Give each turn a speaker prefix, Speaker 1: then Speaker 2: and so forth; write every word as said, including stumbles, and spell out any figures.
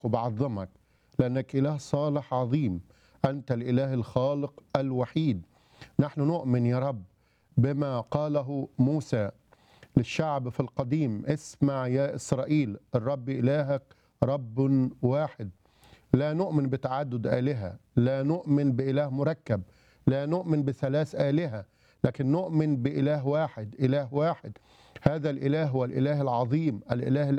Speaker 1: وبعظمك لأنك إله صالح عظيم، أنت الإله الخالق الوحيد. نحن نؤمن يا رب بما قاله موسى للشعب في القديم: اسمع يا إسرائيل، الرب إلهك رب واحد. لا نؤمن بتعدد آلهة، لا نؤمن بإله مركب، لا نؤمن بثلاث آلهة، لكن نؤمن بإله واحد، إله واحد. هذا الإله هو الإله العظيم، الإله